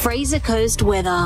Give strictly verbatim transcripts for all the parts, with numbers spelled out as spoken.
Fraser Coast weather.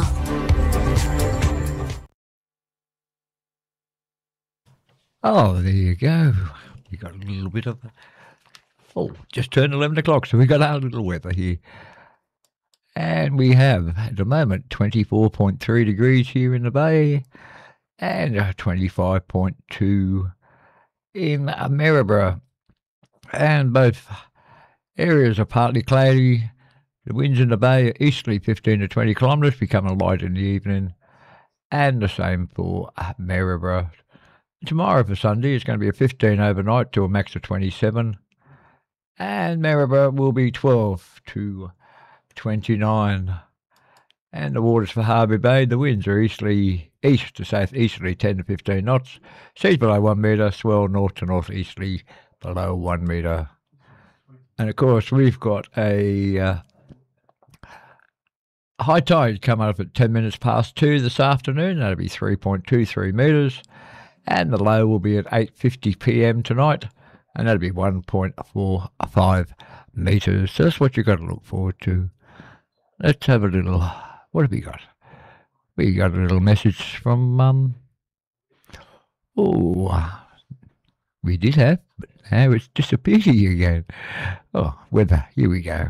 Oh, there you go. You got a little bit of... Oh, just turned eleven o'clock, so we got our little weather here. And we have, at the moment, twenty-four point three degrees here in the bay and uh, twenty-five point two in uh, Maryborough. And both areas are partly cloudy. The winds in the bay are easterly fifteen to twenty kilometres, becoming light in the evening. And the same for uh, Maryborough. Tomorrow for Sunday is going to be a fifteen overnight to a max of twenty-seven. And Maryborough will be twelve to twenty-nine. And the waters for Harvey Bay, the winds are easterly, east to south easterly ten to fifteen knots. Seas below one metre, swell north to north easterly below one metre. And of course, we've got a uh, high tide coming up at ten minutes past two this afternoon. That'll be three point two three metres. And the low will be at eight fifty p m tonight. And that'll be one point four five metres. So that's what you've got to look forward to. Let's have a little... What have we got? We got a little message from... Um, oh, we did have, but now it's disappearing again. Oh, weather. Here we go.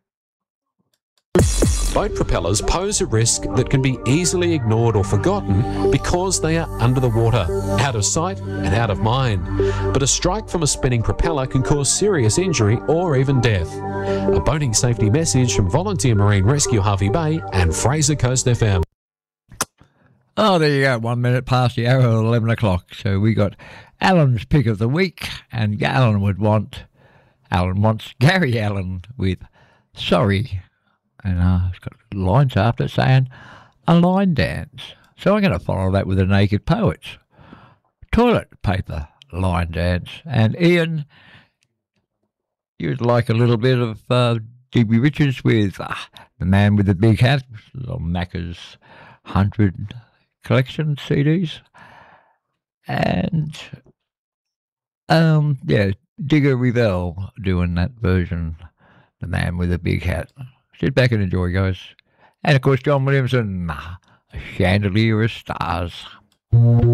Boat propellers pose a risk that can be easily ignored or forgotten because they are under the water, out of sight and out of mind. But a strike from a spinning propeller can cause serious injury or even death. A boating safety message from Volunteer Marine Rescue Harvey Bay and Fraser Coast F M. Oh, there you go. One minute past the hour at eleven o'clock. So we got Alan's pick of the week, and Alan would want, Alan wants Gary Allen with Sorry. And uh, it's got lines after it saying, a line dance. So I'm going to follow that with the Naked Poets. Toilet paper line dance. And Ian, you'd like a little bit of uh, D B Richards with uh, The Man with the Big Hat, on Macca's one hundred collection C Ds. And, um, yeah, Digger Revell doing that version, The Man with the Big Hat. Sit back and enjoy, guys. And, of course, John Williamson, A Chandelier of Stars.